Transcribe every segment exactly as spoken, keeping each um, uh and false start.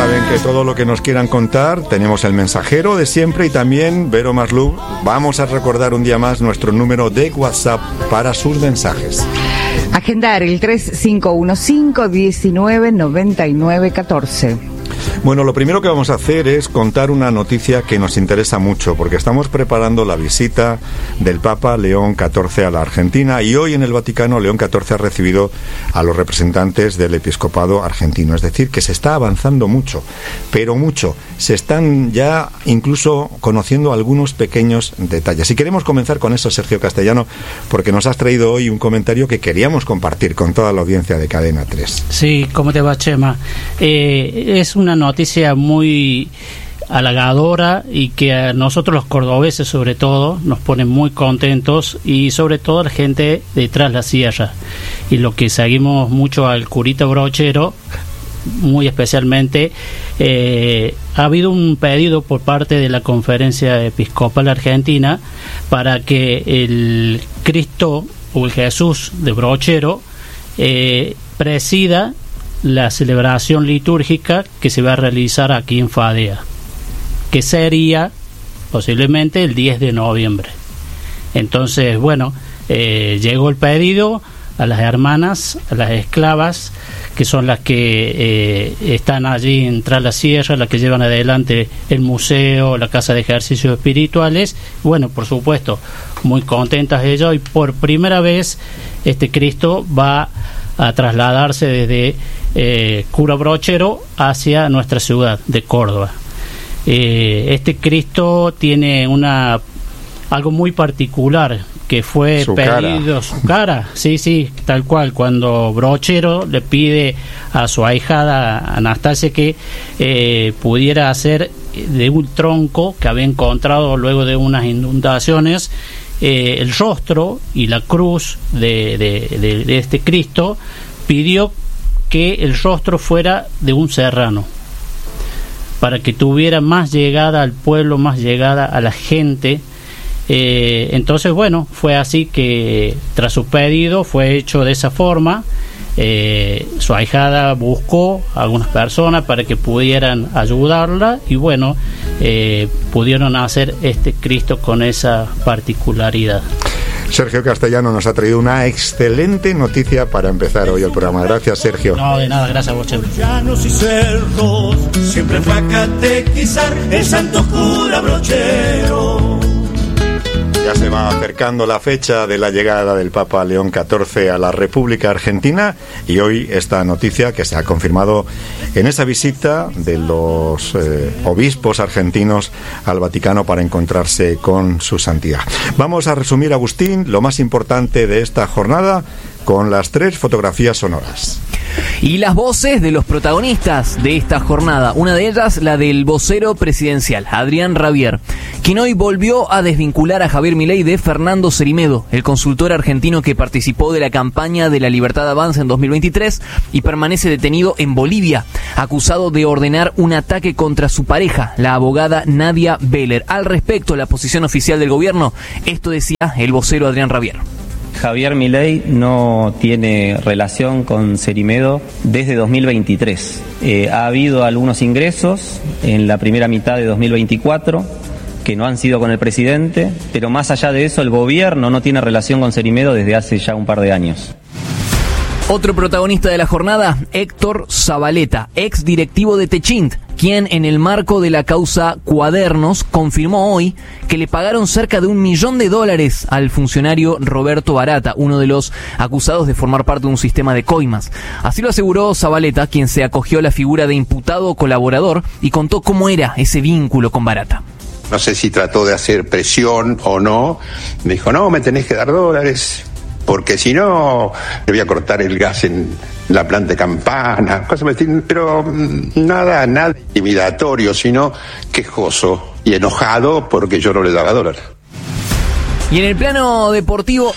saben que todo lo que nos quieran contar, tenemos el mensajero de siempre y también, Vero Maslub, vamos a recordar un día más nuestro número de WhatsApp para sus mensajes. Agendar el tres cinco uno cinco, diecinueve, noventa y nueve, catorce. Bueno, lo primero que vamos a hacer es contar una noticia que nos interesa mucho, porque estamos preparando la visita del Papa León catorce a la Argentina, y hoy en el Vaticano León catorce ha recibido a los representantes del episcopado argentino. Es decir, que se está avanzando mucho, pero mucho. Se están ya incluso conociendo algunos pequeños detalles. Y queremos comenzar con eso, Sergio Castellano, porque nos has traído hoy un comentario que queríamos compartir con toda la audiencia de Cadena tres. Sí, ¿cómo te va, Chema? Eh, es una noticia muy halagadora y que a nosotros los cordobeses sobre todo nos pone muy contentos, y sobre todo a la gente de Tras la Sierra, y lo que seguimos mucho al curita Brochero muy especialmente. Eh, ha habido un pedido por parte de la Conferencia Episcopal Argentina para que el Cristo o el Jesús de Brochero eh, presida la celebración litúrgica que se va a realizar aquí en Fadea, que sería posiblemente el diez de noviembre. Entonces, bueno, eh, llegó el pedido a las hermanas, a las esclavas, que son las que eh, están allí en Tras la Sierra, las que llevan adelante el museo, la casa de ejercicios espirituales. Bueno, por supuesto, muy contentas ellas, y por primera vez este Cristo va a trasladarse desde eh, Cura Brochero hacia nuestra ciudad de Córdoba. Eh, este Cristo tiene una algo muy particular, que fue su pedido cara. su cara, sí, sí, tal cual, cuando Brochero le pide a su ahijada Anastasia que eh, pudiera hacer de un tronco que había encontrado luego de unas inundaciones eh, el rostro y la cruz de, de, de, de este Cristo, pidió que el rostro fuera de un serrano, para que tuviera más llegada al pueblo, más llegada a la gente. Eh, entonces, bueno, fue así que tras su pedido fue hecho de esa forma. Eh, su ahijada buscó a algunas personas para que pudieran ayudarla, y bueno, eh, pudieron hacer este Cristo con esa particularidad. Sergio Castellano nos ha traído una excelente noticia para empezar hoy el programa. Gracias, Sergio. No, de nada, gracias a vos, Chema. Llanos y cerros, siempre fue a catequizar el santo cura Brochero. Ya se va acercando la fecha de la llegada del Papa León catorce a la República Argentina, y hoy esta noticia que se ha confirmado en esa visita de los eh, obispos argentinos al Vaticano para encontrarse con su santidad. Vamos a resumir, Agustín, lo más importante de esta jornada con las tres fotografías sonoras. Y las voces de los protagonistas de esta jornada, una de ellas la del vocero presidencial, Adrián Rabier, quien hoy volvió a desvincular a Javier Milei de Fernando Cerimedo, el consultor argentino que participó de la campaña de La Libertad Avanza en dos mil veintitrés y permanece detenido en Bolivia, acusado de ordenar un ataque contra su pareja, la abogada Nadia Beller. Al respecto, la posición oficial del gobierno, esto decía el vocero Adrián Rabier. Javier Milei no tiene relación con Cerimedo desde dos mil veintitrés. Eh, ha habido algunos ingresos en la primera mitad de dos mil veinticuatro que no han sido con el presidente, pero más allá de eso el gobierno no tiene relación con Cerimedo desde hace ya un par de años. Otro protagonista de la jornada, Héctor Zabaleta, ex directivo de Techint, quien en el marco de la causa Cuadernos confirmó hoy que le pagaron cerca de un millón de dólares al funcionario Roberto Barata, uno de los acusados de formar parte de un sistema de coimas. Así lo aseguró Zabaleta, quien se acogió a la figura de imputado colaborador y contó cómo era ese vínculo con Barata. No sé si trató de hacer presión o no. Me dijo, no, me tenés que dar dólares, porque si no, le voy a cortar el gas en la planta de Campana, cosas así, pero nada, nada intimidatorio, sino quejoso y enojado porque yo no le daba dólares. Y en el plano deportivo...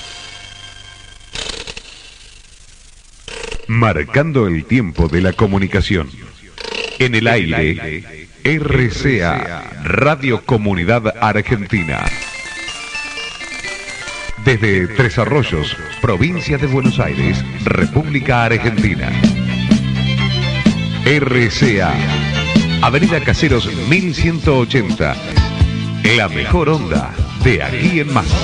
Marcando el tiempo de la comunicación. En el aire, R C A, Radio Comunidad Argentina. Desde Tres Arroyos, provincia de Buenos Aires, República Argentina. R C A, Avenida Caseros mil ciento ochenta. La mejor onda de aquí en más.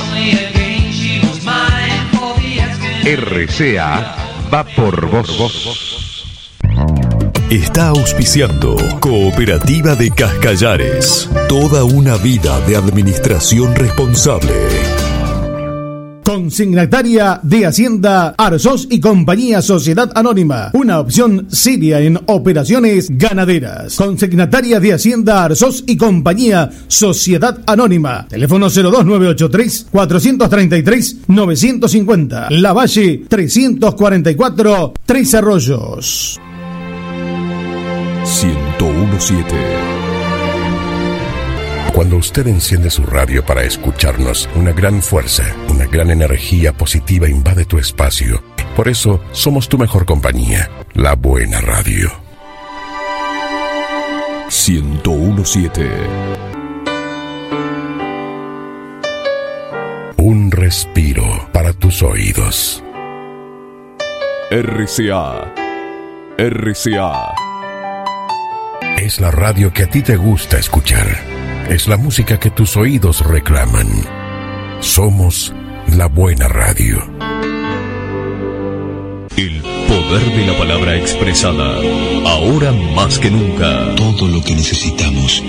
R C A va por vos. Está auspiciando Cooperativa de Cascallares. Toda una vida de administración responsable. Consignataria de Hacienda Arzós y Compañía Sociedad Anónima, una opción seria en operaciones ganaderas. Consignataria de Hacienda Arzós y Compañía Sociedad Anónima. Teléfono cero dos nueve ocho tres, cuatro tres tres, nueve cinco cero. La Valle trescientos cuarenta y cuatro, Tres Arroyos. ciento uno punto siete. Cuando usted enciende su radio para escucharnos, una gran fuerza, una gran energía positiva invade tu espacio. Por eso, somos tu mejor compañía, la buena radio. ciento uno punto siete. Un respiro para tus oídos. R C A. R C A. Es la radio que a ti te gusta escuchar. Es la música que tus oídos reclaman. Somos la buena radio. El poder de la palabra expresada. Ahora más que nunca. Todo lo que necesitamos